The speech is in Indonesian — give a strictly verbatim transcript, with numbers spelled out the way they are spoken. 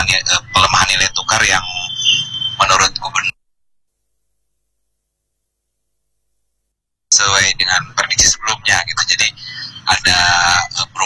uh, pelemahan nilai tukar yang menurut gubernur sesuai dengan prediksi sebelumnya gitu. Jadi ada uh,